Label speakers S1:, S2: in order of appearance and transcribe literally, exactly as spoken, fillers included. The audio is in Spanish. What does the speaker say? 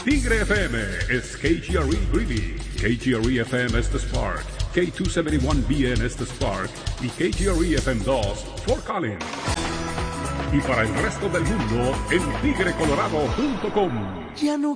S1: Tigre F M es K G R E Greeley, K G R E F M es The Spark, K doscientos setenta y uno B N es The Spark y K G R E F M dos Fort Collins. Y para el resto del mundo en tigre colorado punto com.
S2: Ya no